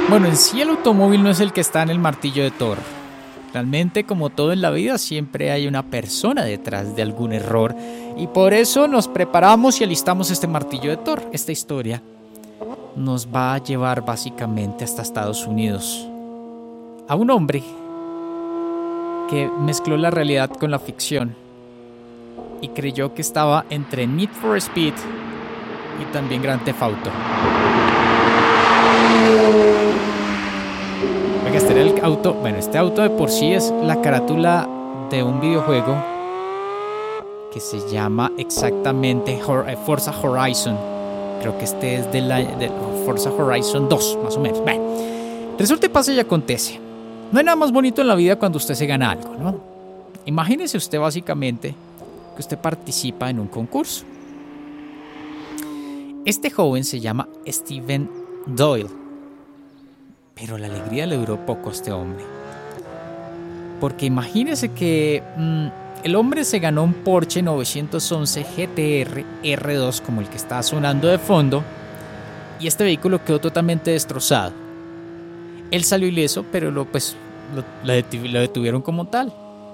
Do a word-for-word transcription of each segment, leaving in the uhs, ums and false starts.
Bueno, en sí el automóvil no es el que está en el martillo de Thor. Realmente, como todo en la vida, siempre hay una persona detrás de algún error. Y por eso nos preparamos y alistamos este martillo de Thor. Esta historia nos va a llevar básicamente hasta Estados Unidos. A un hombre que mezcló la realidad con la ficción y creyó que estaba entre Need for Speed y también Grand Theft Auto. Oiga, este era el auto. Bueno, este auto de por sí es la carátula de un videojuego que se llama exactamente Forza Horizon. Creo que este es de la de Forza Horizon dos, más o menos. Bueno, resulta y pasa y acontece. No hay nada más bonito en la vida cuando usted se gana algo, ¿no? Imagínese usted básicamente que usted participa en un concurso. Este joven se llama Steven Doyle, pero la alegría le duró poco a este hombre. Porque imagínese que mmm, el hombre se ganó un Porsche novecientos once G T R R dos como el que está sonando de fondo, y este vehículo quedó totalmente destrozado. Él salió ileso, pero lo, pues, lo, lo detuvieron como tal.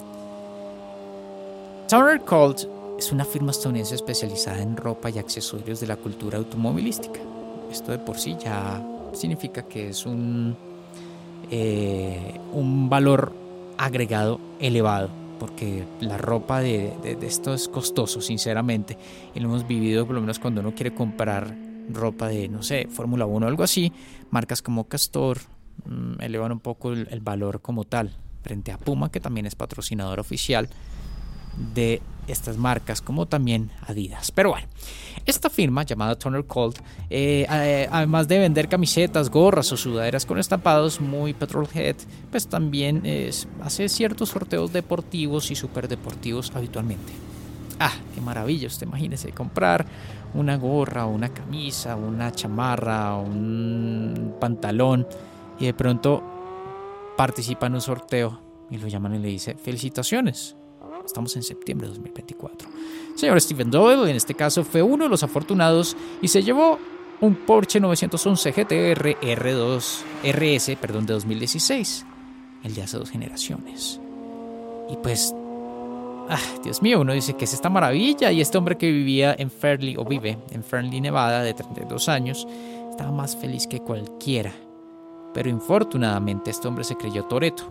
Turner Colt es una firma estadounidense especializada en ropa y accesorios de la cultura automovilística. Esto de por sí ya significa que es un, eh, un valor agregado elevado, porque la ropa de, de, de esto es costoso, sinceramente, y lo hemos vivido por lo menos cuando uno quiere comprar ropa de, no sé, Fórmula uno o algo así. Marcas como Castor mmm, elevan un poco el, el valor como tal, frente a Puma, que también es patrocinador oficial de estas marcas, como también Adidas. Pero bueno, esta firma llamada Turner Colt, eh, eh, además de vender camisetas, gorras o sudaderas con estampados muy petrolhead, pues también eh, hace ciertos sorteos deportivos y superdeportivos habitualmente. Ah, qué maravilla, usted imagínese comprar una gorra, una camisa, una chamarra, un pantalón, y de pronto participa en un sorteo y lo llaman y le dice: felicitaciones, estamos en septiembre de dos mil veinticuatro. Señor Steven Doyle, en este caso, fue uno de los afortunados y se llevó un Porsche novecientos once G T R R dos R S, perdón, de dos mil dieciséis, el de hace dos generaciones. Y pues, ah, Dios mío, uno dice que es esta maravilla, y este hombre que vivía en Fairley, o vive en Fairley, Nevada, de treinta y dos años, estaba más feliz que cualquiera. Pero infortunadamente este hombre se creyó Toretto.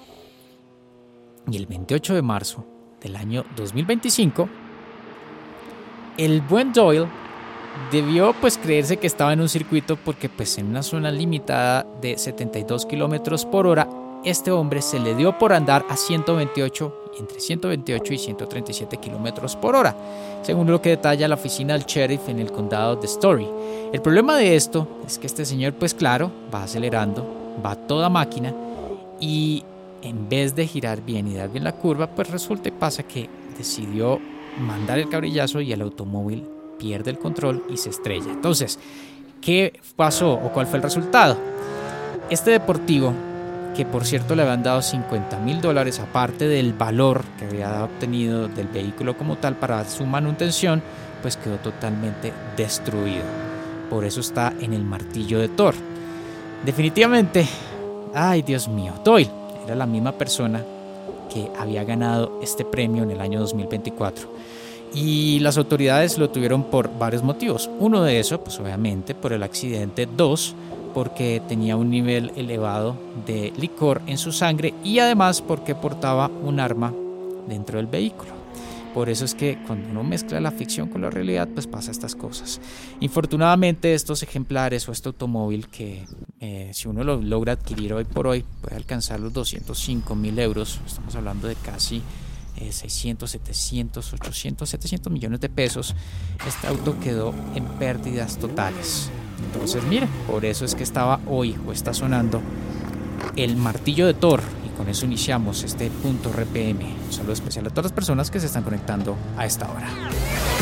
Y el veintiocho de marzo del año dos mil veinticinco, el buen Doyle debió pues creerse que estaba en un circuito, porque pues en una zona limitada de setenta y dos kilómetros por hora, este hombre se le dio por andar a ciento veintiocho, entre ciento veintiocho y ciento treinta y siete kilómetros por hora, según lo que detalla la oficina del sheriff en el condado de Story. El problema de esto es que este señor, pues claro, va acelerando, va a toda máquina, y en vez de girar bien y dar bien la curva, pues resulta y pasa que decidió mandar el cabrillazo y el automóvil pierde el control y se estrella. Entonces, ¿qué pasó o cuál fue el resultado? Este deportivo, que por cierto le habían dado cincuenta mil dólares aparte del valor que había obtenido del vehículo como tal para su manutención, pues quedó totalmente destruido. Por eso está en el martillo de Thor. Definitivamente, ay Dios mío, Doyle era la misma persona que había ganado este premio en el año dos mil veinticuatro. Y las autoridades lo tuvieron por varios motivos. Uno de esos, pues obviamente por el accidente. Dos, porque tenía un nivel elevado de licor en su sangre, y además porque portaba un arma dentro del vehículo. Por eso es que cuando uno mezcla la ficción con la realidad, pues pasa estas cosas. Infortunadamente, estos ejemplares o este automóvil, que eh, si uno lo logra adquirir hoy por hoy, puede alcanzar los doscientos cinco mil euros. Estamos hablando de casi eh, seiscientos, setecientos, ochocientos, setecientos millones de pesos. Este auto quedó en pérdidas totales. Entonces, mira, por eso es que estaba hoy o está sonando el martillo de Thor. Con eso iniciamos este punto R P M. Un saludo especial a todas las personas que se están conectando a esta hora.